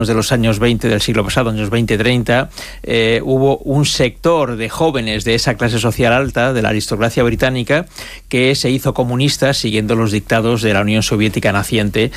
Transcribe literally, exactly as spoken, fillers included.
de los años veinte del siglo pasado, años veinte treinta, eh, hubo un sector de jóvenes de esa clase social alta, de la aristocracia británica, que se hizo comunista siguiendo los dictados de la Unión Soviética naciente